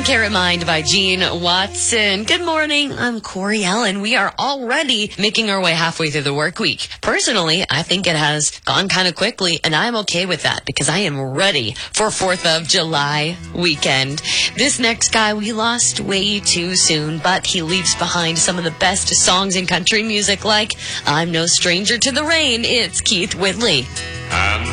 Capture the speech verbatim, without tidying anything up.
One Carrot Mind by Gene Watson. Good morning, I'm Corey Allen. We are already making our way halfway through the work week. Personally, I think it has gone kind of quickly, and I'm okay with that because I am ready for fourth of July weekend. This next guy we lost way too soon, but he leaves behind some of the best songs in country music like I'm No Stranger to the Rain. It's Keith Whitley. I'm